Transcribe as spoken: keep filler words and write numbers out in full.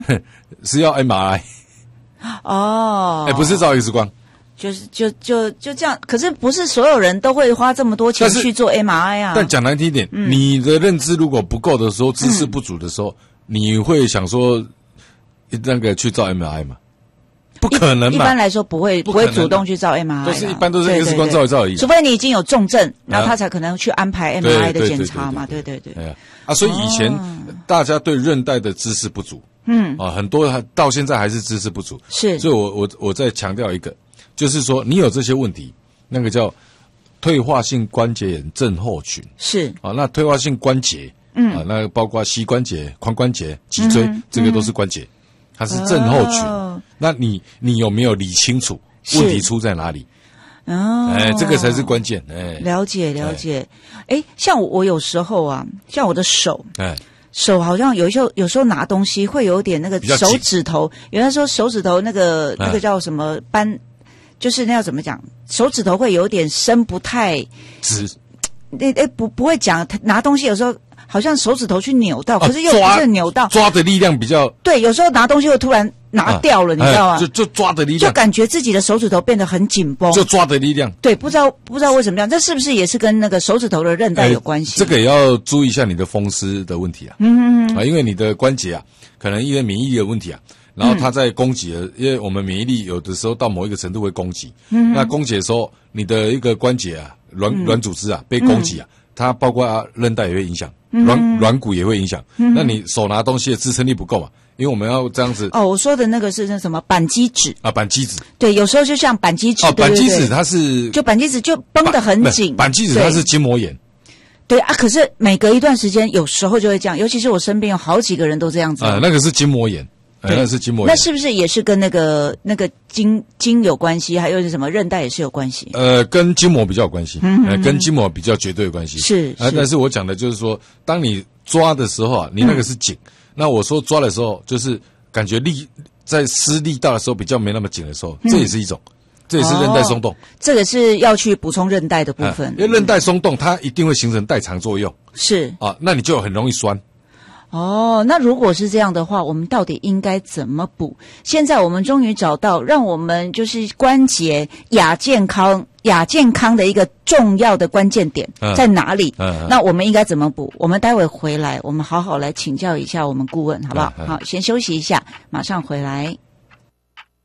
是要 M R I。 哦， 哎，不是照 X 光。 就是就就就这样，可是不是所有人都会花这么多钱去做 M R I 啊。 但讲难听一点，嗯、你的认知如果不够的时候，知识不足的时候，嗯、你会想说那个去照 M R I 吗？不可能嘛。 一般来说不会不会主动去照 M R I， 都是一般都是 X 光照一照而已。 除非你已经有重症，然后他才可能去安排 M R I 的检查嘛。对对对。 哎呀啊，所以以前大家对韧带的知识不足，嗯啊，很多到现在还是知识不足。 是， 所以我我我再强调一个。就是说，你有这些问题，那个叫退化性关节炎症候群， 是啊，那退化性关节，嗯啊，那包括膝关节、髋关节、脊椎，嗯、这个都是关节，它是症候群。哦、那你你有没有理清楚问题出在哪里？哦，哎，这个才是关键。哎， 了解了解。哎，像我，我有时候啊，像我的手， 哎。 手好像有时候有时候拿东西会有点那个手指头，有人说手指头那个那个叫什么斑。就是那要怎么讲，手指头会有点伸不太直， 诶诶不不会讲，拿东西有时候好像手指头去扭到，可是又不是扭到， 抓的力量比较对，有时候拿东西会突然拿掉了，啊、你知道吗？ 就就抓的力量， 就感觉自己的手指头变得很紧绷， 就抓的力量， 对，不知道不知道为什么这样，这是不是也是跟那个手指头的韧带有关系？ 这个也要注意一下你的风湿的问题啊，嗯嗯嗯啊，因为你的关节啊，可能因为免疫力的问题啊。然后它在攻击了，因为我们免疫力有的时候到某一个程度会攻击。嗯，那攻击的时候，你的一个关节啊，软软组织啊被攻击啊，嗯、它包括、啊、韧带也会影响，软软骨也会影响。嗯、那你手拿东西的支撑力不够嘛？因为我们要这样子。 哦，我说的那个是那什么扳机指啊，扳机指。 对，有时候就像扳机指。 哦，扳机指它是就扳机指就绷得很紧。 扳机指它是筋膜炎。 对啊，可是每隔一段时间，有时候就会这样，尤其是我身边有好几个人都这样子。 啊，那个是筋膜炎。哎、那是筋膜炎， 那是不是也是跟那个那个筋筋有关系？还有是什么韧带也是有关系？ 呃，跟筋膜比较有关系，嗯呃，跟筋膜比较绝对有关系。 是啊、呃，但是我讲的就是说，当你抓的时候啊，你那个是紧。嗯、那我说抓的时候，就是感觉力在施力道的时候比较没那么紧的时候，嗯、这也是一种，这也是韧带松动。哦、 这个是要去补充韧带的部分， 啊、因为韧带松动，它一定会形成代偿作用。 是啊，那你就很容易酸。 哦，那如果是这样的话，我们到底应该怎么补？现在我们终于找到让我们就是关节亚健康、亚健康的一个重要的关键点在哪里？嗯嗯、那我们应该怎么补？我们待会回来，我们好好来请教一下我们顾问，好不好？嗯嗯、好，先休息一下，马上回来。